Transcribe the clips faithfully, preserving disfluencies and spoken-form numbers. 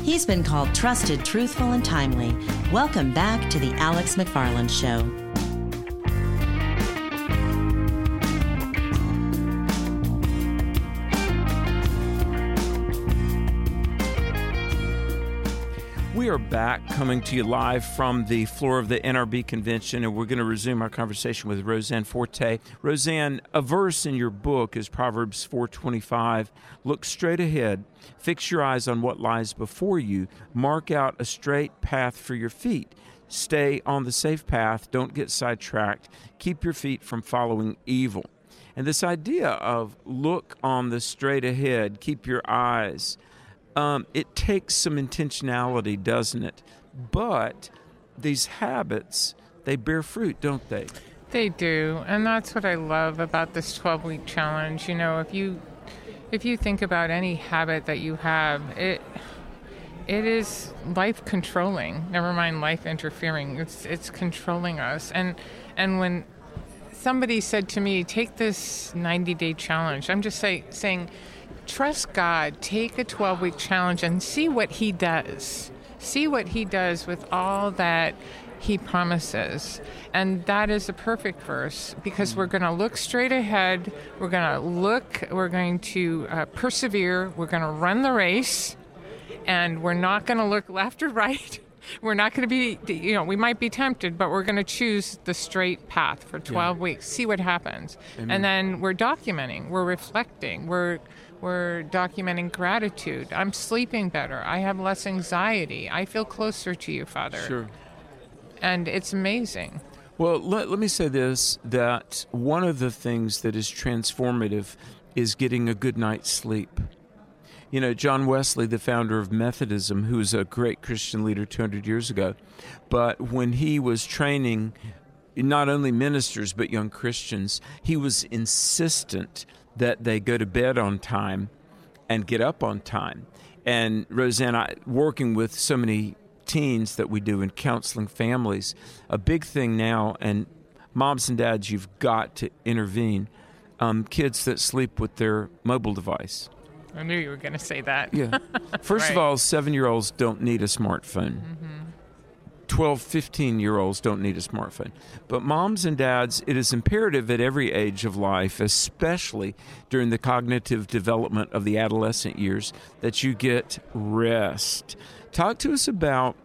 He's been called trusted, truthful, and timely. Welcome back to the Alex McFarland Show. We are back, coming to you live from the floor of the N R B convention, and we're going to resume our conversation with Roseanne Forte. Roseanne, a verse in your book is Proverbs four twenty-five. Look straight ahead, fix your eyes on what lies before you, mark out a straight path for your feet. Stay on the safe path, don't get sidetracked, keep your feet from following evil. And this idea of look on the straight ahead, keep your eyes, Um, it takes some intentionality, doesn't it? But these habits, they bear fruit, don't they? They do, and that's what I love about this twelve-week challenge. You know, if you if you think about any habit that you have, it it is life controlling. Never mind life interfering. It's it's controlling us. And and when somebody said to me, "Take this ninety-day challenge," I'm just say, saying. Trust God, take a twelve-week challenge and see what he does. See what he does with all that he promises. And that is a perfect verse because we're going to look straight ahead. We're going to look, we're going to uh, persevere. We're going to run the race. And we're not going to look left or right. We're not going to be, you know, we might be tempted, but we're going to choose the straight path for twelve yeah. weeks, see what happens. Amen. And then we're documenting, we're reflecting, we're We're documenting gratitude. I'm sleeping better. I have less anxiety. I feel closer to you, Father. Sure. And it's amazing. Well, let, let me say this, that one of the things that is transformative is getting a good night's sleep. You know, John Wesley, the founder of Methodism, who was a great Christian leader two hundred years ago, but when he was training not only ministers but young Christians, he was insistent that they go to bed on time and get up on time. And Roseanne, I, working with so many teens that we do in counseling families, a big thing now, and moms and dads, you've got to intervene, um, kids that sleep with their mobile device. I knew you were going to say that. Yeah. First right. of all, seven-year-olds don't need a smartphone. Mm-hmm. twelve, fifteen-year-olds don't need a smartphone. But moms and dads, it is imperative at every age of life, especially during the cognitive development of the adolescent years, that you get rest. Talk to us about,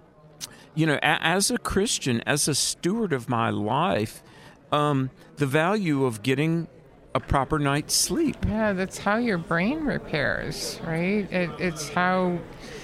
you know, a- as a Christian, as a steward of my life, um, the value of getting a proper night's sleep. Yeah, that's how your brain repairs, right? It, it's how...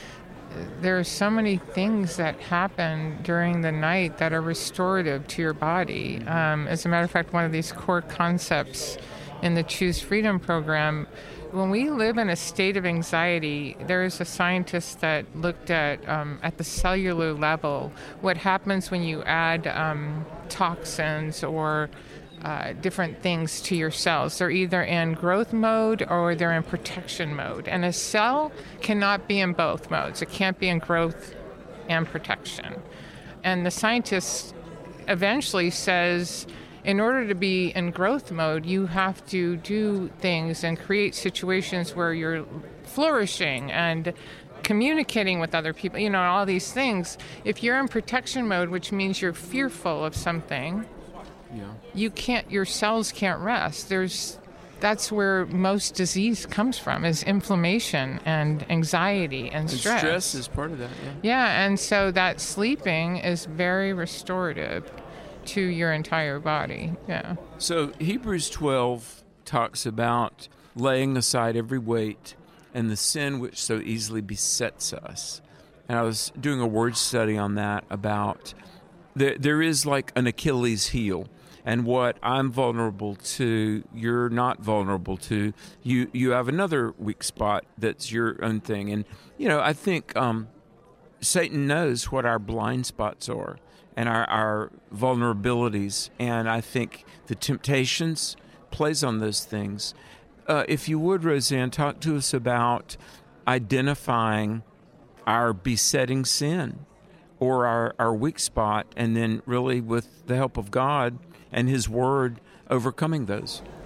There are so many things that happen during the night that are restorative to your body. Um, as a matter of fact, one of these core concepts in the Choose Freedom program, when we live in a state of anxiety, there is a scientist that looked at, um, at the cellular level, what happens when you add um, toxins or Uh, different things to your cells. They're either in growth mode or they're in protection mode. And a cell cannot be in both modes. It can't be in growth and protection. And the scientist eventually says, in order to be in growth mode, you have to do things and create situations where you're flourishing and communicating with other people, you know, all these things. If you're in protection mode, which means you're fearful of something, Yeah. you can't, your cells can't rest. There's, that's where most disease comes from, is inflammation and anxiety and stress. And stress is part of that, yeah. Yeah, and so that sleeping is very restorative to your entire body, yeah. So Hebrews twelve talks about laying aside every weight and the sin which so easily besets us. And I was doing a word study on that about there, there is like an Achilles heel. And what I'm vulnerable to, you're not vulnerable to. You you have another weak spot that's your own thing. And, you know, I think um, Satan knows what our blind spots are and our, our vulnerabilities. And I think the temptations plays on those things. Uh, if you would, Roseanne, talk to us about identifying our besetting sin or our, our weak spot, and then really with the help of God and His Word, overcoming those.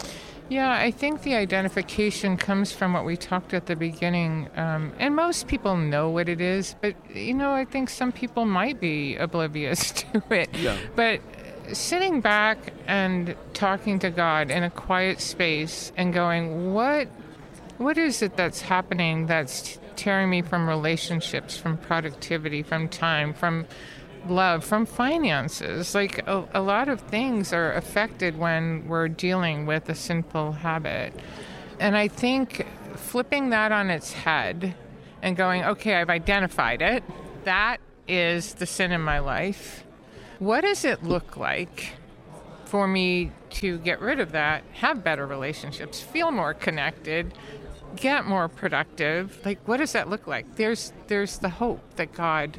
Yeah, I think the identification comes from what we talked at the beginning. Um, and most people know what it is, but, you know, I think some people might be oblivious to it. Yeah. But sitting back and talking to God in a quiet space and going, what, what is it that's happening that's tearing me from relationships, from productivity, from time, from love, from finances? Like a, a lot of things are affected when we're dealing with a sinful habit. And I think flipping that on its head and going, okay, I've identified it. That is the sin in my life. What does it look like for me to get rid of that, have better relationships, feel more connected, get more productive? Like, what does that look like? There's there's the hope that God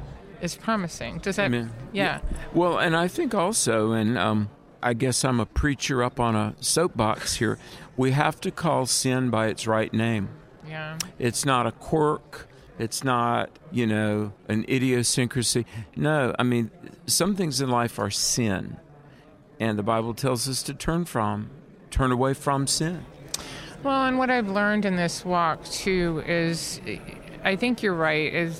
is promising. Does that? Amen. Yeah. yeah. Well, and I think also, and um, I guess I'm a preacher up on a soapbox here, we have to call sin by its right name. Yeah. It's not a quirk. It's not, you know, an idiosyncrasy. No, I mean, some things in life are sin. And the Bible tells us to turn from, turn away from sin. Well, and what I've learned in this walk, too, is, I think you're right, is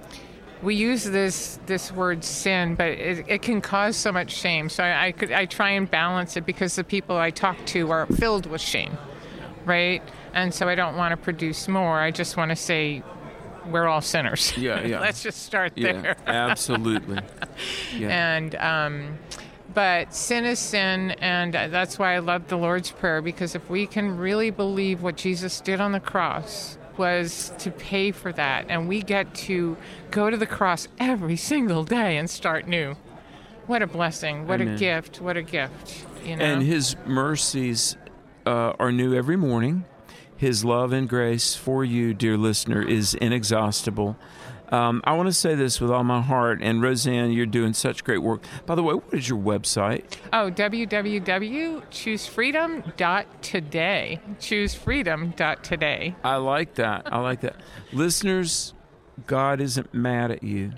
we use this this word sin, but it, it can cause so much shame. So I, I could I try and balance it because the people I talk to are filled with shame, right? And so I don't want to produce more. I just want to say we're all sinners. Yeah, yeah. Let's just start yeah, there. Absolutely. Yeah. And um, but sin is sin, and that's why I love the Lord's Prayer, because if we can really believe what Jesus did on the cross was to pay for that, and we get to go to the cross every single day and start new. What a blessing. What Amen. a gift. What a gift. You know? And his mercies uh, are new every morning. His love and grace for you, dear listener, is inexhaustible. Um, I want to say this with all my heart, and Roseanne, you're doing such great work. By the way, what is your website? Oh, w w w dot choose freedom dot today. choose freedom dot today. I like that. I like that. Listeners, God isn't mad at you.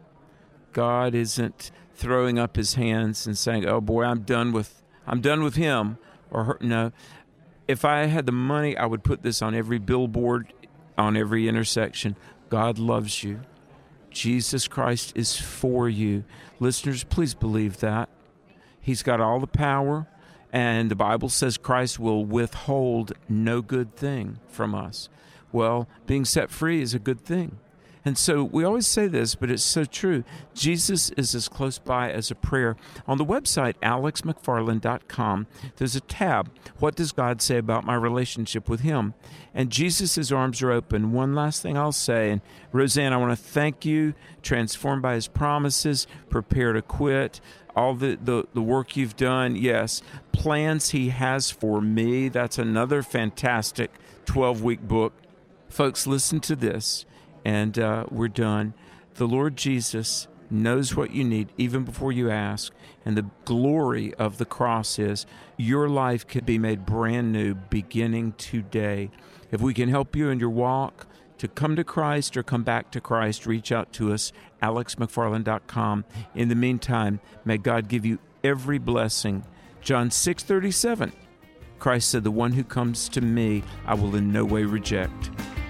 God isn't throwing up his hands and saying, "Oh boy, I'm done with I'm done with him," or her. No. If I had the money, I would put this on every billboard, on every intersection. God loves you. Jesus Christ is for you. Listeners, please believe that. He's got all the power, and the Bible says Christ will withhold no good thing from us. Well, being set free is a good thing. And so we always say this, but it's so true. Jesus is as close by as a prayer. On the website, alex mcfarland dot com, there's a tab, What Does God Say About My Relationship with Him? And Jesus' arms are open. One last thing I'll say, and Roseanne, I want to thank you, Transformed by His Promises, Prepare to Quit, all the, the, the work you've done. Yes, Plans He Has for Me. That's another fantastic twelve-week book. Folks, listen to this. And uh, we're done. The Lord Jesus knows what you need even before you ask. And the glory of the cross is your life can be made brand new beginning today. If we can help you in your walk to come to Christ or come back to Christ, reach out to us, alex mcfarland dot com. In the meantime, may God give you every blessing. John six thirty-seven, Christ said, "The one who comes to me, I will in no way reject."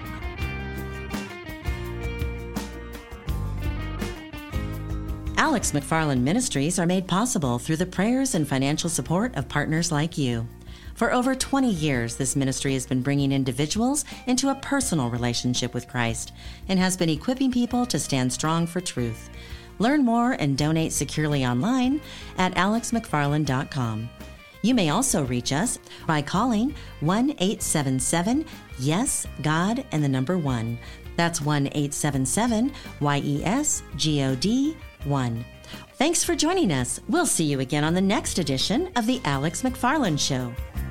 Alex McFarland Ministries are made possible through the prayers and financial support of partners like you. For over twenty years, this ministry has been bringing individuals into a personal relationship with Christ and has been equipping people to stand strong for truth. Learn more and donate securely online at alex mcfarland dot com. You may also reach us by calling one eight seven seven yes God and the number one. That's one eight seven seven Y E S G O D one. Thanks for joining us. We'll see you again on the next edition of The Alex McFarland Show.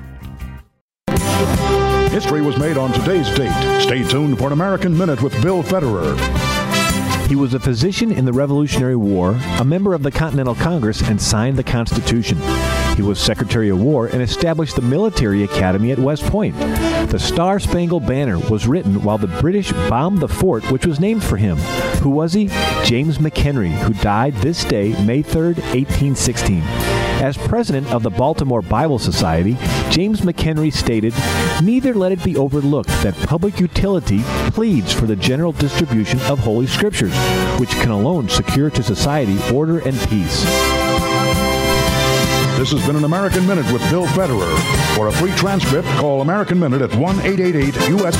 History was made on today's date. Stay tuned for an American Minute with Bill Federer. He was a physician in the Revolutionary War, a member of the Continental Congress, and signed the Constitution. He was Secretary of War and established the Military Academy at West Point. The Star-Spangled Banner was written while the British bombed the fort, which was named for him. Who was he? James McHenry, who died this day, May third, eighteen sixteen. As president of the Baltimore Bible Society, James McHenry stated, "Neither let it be overlooked that public utility pleads for the general distribution of Holy Scriptures, which can alone secure to society order and peace." This has been an American Minute with Bill Federer. For a free transcript, call American Minute at one eight eight eight U S